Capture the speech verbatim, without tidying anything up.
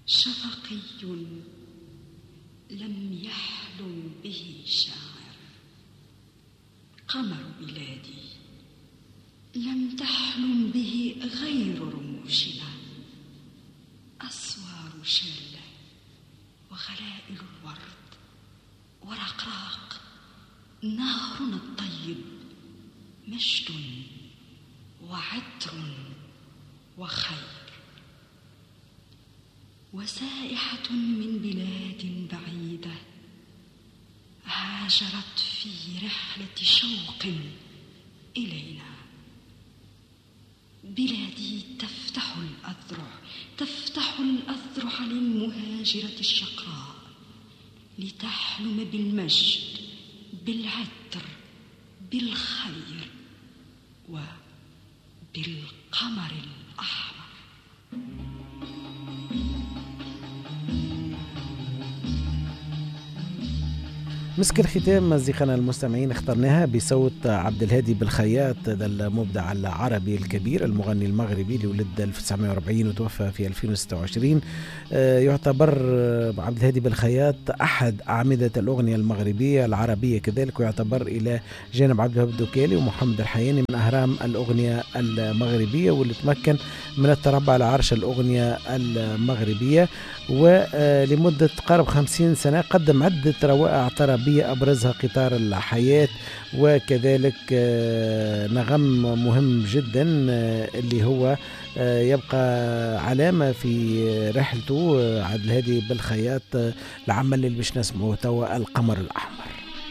شفقي لم يحلم به شاعر، قمر بلادي لم تحلم به غير رموشنا، أسوار شلة وغلائل الورد ورقراق، نهرنا الطيب مجد وعطر وخير، وسائحة من بلاد بعيدة هاجرت في رحلة شوق إلينا. بلادي تفتح الأذرع تفتح الأذرع للمهاجرة الشقراء لتحلم بالمجد بالعطر بالخير وبالقمر الأحمر. مسك الختام مزيقنا المستمعين اخترناها بصوت عبد الهادي بالخياط، هذا المبدع العربي الكبير المغني المغربي اللي ولد ألف وتسعمائة وأربعين وتوفى في ألفين وستة وعشرين. يعتبر عبد الهادي بالخياط أحد أعمدة الأغنية المغربية العربية كذلك، ويعتبر إلى جانب عبد الوهاب الدوكالي ومحمد الحياني من أهرام الأغنية المغربية، واللي تمكن من التربع على عرش الأغنية المغربية، ولمدة قرب خمسين سنة قدم عدة روائع طربية أبرزها قطار الحياة، وكذلك نغم مهم جدا اللي هو يبقى علامة في رحلته عبد الهادي بالخياط العمل اللي باش نسمعه توا القمر الأحمر.